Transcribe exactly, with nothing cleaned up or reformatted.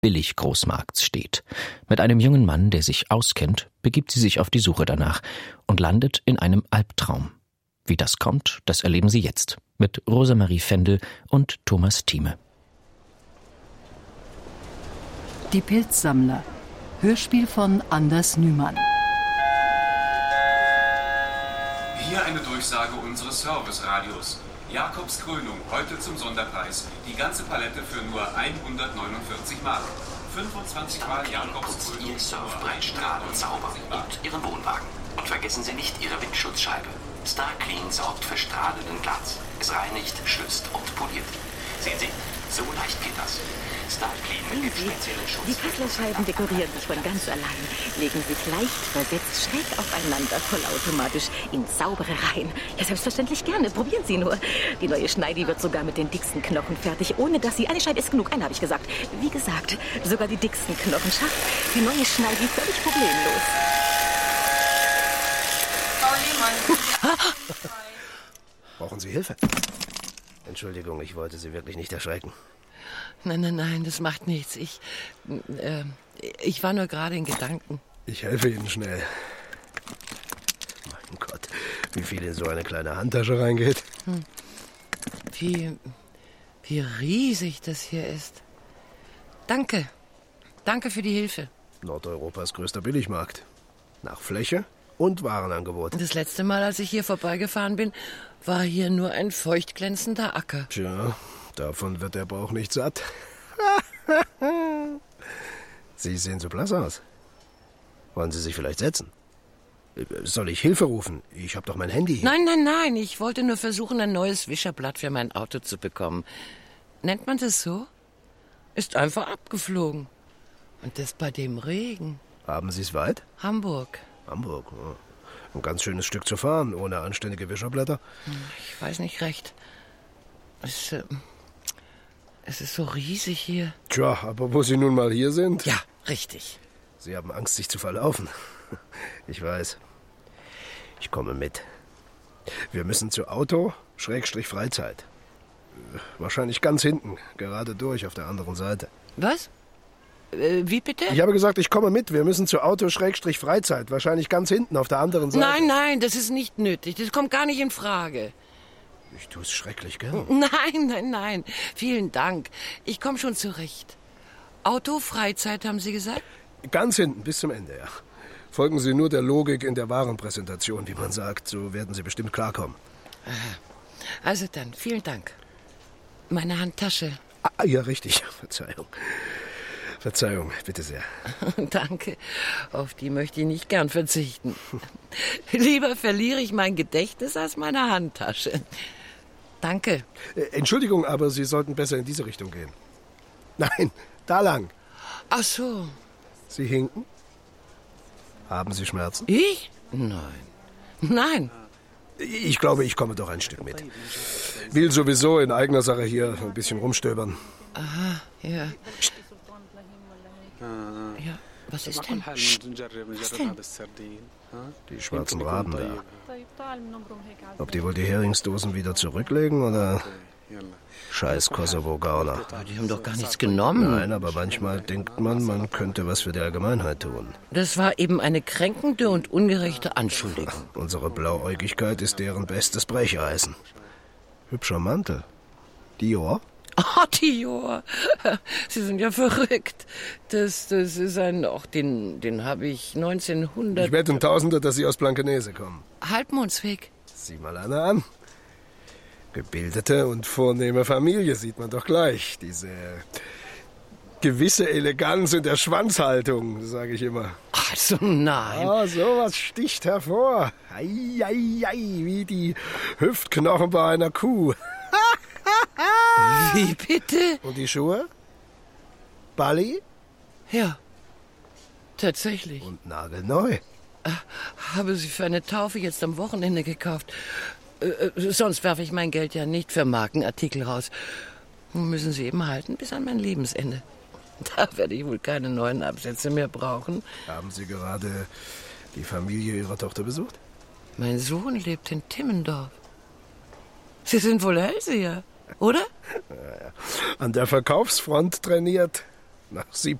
Billiggroßmarkts steht. Mit einem jungen Mann, der sich auskennt, begibt sie sich auf die Suche danach und landet in einem Albtraum. Wie das kommt, das erleben Sie jetzt mit Rosemarie Fendel und Thomas Thieme. Die Pilzsammler. Hörspiel von Anders Nümann. Hier eine Durchsage unseres Serviceradios. Jakobskrönung, heute zum Sonderpreis. Die ganze Palette für nur hundertneunundvierzig Mark. fünfundzwanzig Mal Jakobskrönung. Ihr Surfbrett strahlen Zauber und Ihren Wohnwagen. Und vergessen Sie nicht Ihre Windschutzscheibe. Star Clean sorgt für strahlenden Glanz. Es reinigt, schützt und poliert. Sehen Sie, so leicht geht das. Star Clean mit dem speziellen Schutz. Die Kasslerscheiben dekorieren sich von ganz allein, legen sich leicht versetzt schräg aufeinander, vollautomatisch in saubere Reihen. Ja, selbstverständlich gerne. Probieren Sie nur. Die neue Schneidi wird sogar mit den dicksten Knochen fertig, ohne dass Sie... Eine Scheibe ist genug, eine habe ich gesagt. Wie gesagt, sogar die dicksten Knochen schafft die neue Schneidi völlig problemlos. Brauchen Sie Hilfe? Entschuldigung, ich wollte Sie wirklich nicht erschrecken. Nein, nein, nein, das macht nichts. Ich, äh, ich war nur gerade in Gedanken. Ich helfe Ihnen schnell. Mein Gott, wie viel in so eine kleine Handtasche reingeht. Hm. Wie, wie riesig das hier ist. Danke. Danke für die Hilfe. Nordeuropas größter Billigmarkt. Nach Fläche und Warenangebot. Das letzte Mal, als ich hier vorbeigefahren bin, war hier nur ein feuchtglänzender Acker. Tja, davon wird der Bauch nicht satt. Sie sehen so blass aus. Wollen Sie sich vielleicht setzen? Soll ich Hilfe rufen? Ich habe doch mein Handy hier. Nein, nein, nein. Ich wollte nur versuchen, ein neues Wischerblatt für mein Auto zu bekommen. Nennt man das so? Ist einfach abgeflogen. Und das bei dem Regen. Haben Sie es weit? Hamburg. Hamburg, ja. Ein ganz schönes Stück zu fahren, ohne anständige Wischerblätter. Ich weiß nicht recht. Es, äh, es ist so riesig hier. Tja, aber wo Sie nun mal hier sind... Ja, richtig. Sie haben Angst, sich zu verlaufen. Ich weiß. Ich komme mit. Wir müssen zu Auto, Schrägstrich Freizeit. Wahrscheinlich ganz hinten, gerade durch auf der anderen Seite. Was? Äh, wie bitte? Ich habe gesagt, ich komme mit. Wir müssen zu Auto, Schrägstrich Freizeit. Wahrscheinlich ganz hinten auf der anderen Seite. Nein, nein, das ist nicht nötig. Das kommt gar nicht in Frage. Ich tue es schrecklich gern. Nein, nein, nein. Vielen Dank. Ich komme schon zurecht. Auto, Freizeit, haben Sie gesagt? Ganz hinten, bis zum Ende, ja. Folgen Sie nur der Logik in der Warenpräsentation, wie man sagt. So werden Sie bestimmt klarkommen. Also dann, vielen Dank. Meine Handtasche. Ah, ja, richtig. Verzeihung. Verzeihung, bitte sehr. Danke. Auf die möchte ich nicht gern verzichten. Lieber verliere ich mein Gedächtnis als meine Handtasche. Danke. Äh, Entschuldigung, aber Sie sollten besser in diese Richtung gehen. Nein, da lang. Ach so. Sie hinken? Haben Sie Schmerzen? Ich? Nein. Nein. Ich glaube, ich komme doch ein Stück mit. Will sowieso in eigener Sache hier ein bisschen rumstöbern. Aha, ja. Psst. Ja, was ist denn? Was denn? Die schwarzen Raben da. Ob die wohl die Heringsdosen wieder zurücklegen oder... Scheiß Kosovo-Gauner. Die haben doch gar nichts genommen. Nein, aber manchmal denkt man, man könnte was für die Allgemeinheit tun. Das war eben eine kränkende und ungerechte Anschuldigung. Unsere Blauäugigkeit ist deren bestes Brecheisen. Hübscher Mantel. Dior? Oh, Dior. Sie sind ja verrückt. Das, das ist ein... Ach, den, den habe ich neunzehnhundert... Ich wette ein Tausender, dass Sie aus Blankenese kommen. Halbmondsweg. Sieh mal einer an. Gebildete und vornehme Familie sieht man doch gleich. Diese gewisse Eleganz in der Schwanzhaltung, sage ich immer. Also nein. Ah, sowas sticht hervor. Ei, ei, ei, wie die Hüftknochen bei einer Kuh. Wie bitte? Und die Schuhe? Bali? Ja, tatsächlich. Und nagelneu. Äh, habe sie für eine Taufe jetzt am Wochenende gekauft. Äh, sonst werfe ich mein Geld ja nicht für Markenartikel raus. Müssen sie eben halten bis an mein Lebensende. Da werde ich wohl keine neuen Absätze mehr brauchen. Haben Sie gerade die Familie Ihrer Tochter besucht? Mein Sohn lebt in Timmendorf. Sie sind wohl Hellseher, oder? Ja, ja. An der Verkaufsfront trainiert. Nach sieb